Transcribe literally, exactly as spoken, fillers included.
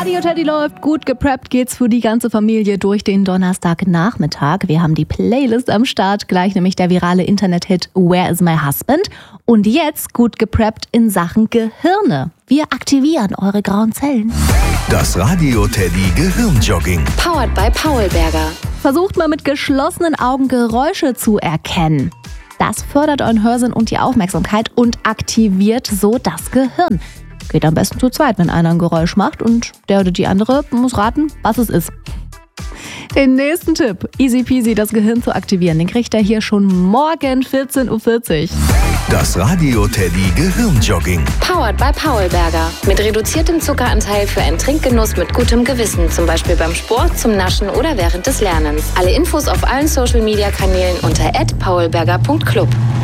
Radio Teddy läuft, gut gepreppt geht's für die ganze Familie durch den Donnerstagnachmittag. Wir haben die Playlist am Start, gleich nämlich der virale Internet-Hit Where is my husband? Und jetzt gut gepreppt in Sachen Gehirne. Wir aktivieren eure grauen Zellen. Das Radio Teddy Gehirnjogging. Powered by Paulberger. Versucht mal mit geschlossenen Augen Geräusche zu erkennen. Das fördert euren Hörsinn und die Aufmerksamkeit und aktiviert so das Gehirn. Geht am besten zu zweit, wenn einer ein Geräusch macht und der oder die andere muss raten, was es ist. Den nächsten Tipp, easy peasy das Gehirn zu aktivieren, den kriegt ihr hier schon morgen vierzehn Uhr vierzig. Das Radio Teddy Gehirnjogging. Powered by Paulberger. Mit reduziertem Zuckeranteil für einen Trinkgenuss mit gutem Gewissen. Zum Beispiel beim Sport, zum Naschen oder während des Lernens. Alle Infos auf allen Social Media Kanälen unter at paulberger punkt club.